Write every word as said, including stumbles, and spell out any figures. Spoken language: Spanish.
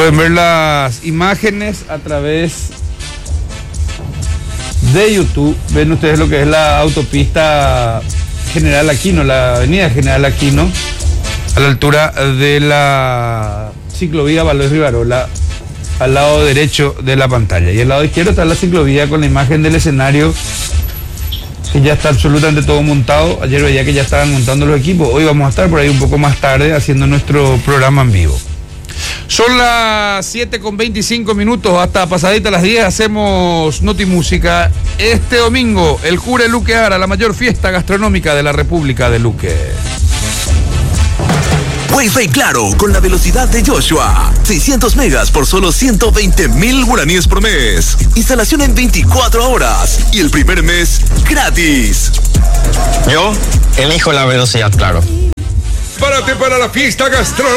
Pueden ver las imágenes a través de YouTube. Ven ustedes lo que es la autopista General Aquino, la avenida General Aquino, a la altura de la ciclovía Valois Rivarola, al lado derecho de la pantalla. Y al lado izquierdo está la ciclovía con la imagen del escenario, que ya está absolutamente todo montado. Ayer veía que ya estaban montando los equipos. Hoy vamos a estar por ahí un poco más tarde haciendo nuestro programa en vivo. Son las siete con veinticinco minutos, hasta pasadita las diez hacemos Notimúsica. Este domingo, el Jure Luque Ara, la mayor fiesta gastronómica de la República de Luque. Wi-Fi claro, con la velocidad de Joshua. seiscientos megas por solo ciento veinte mil guaraníes por mes. Instalación en veinticuatro horas. Y el primer mes, gratis. Yo elijo la velocidad claro. Párate para la fiesta gastronómica.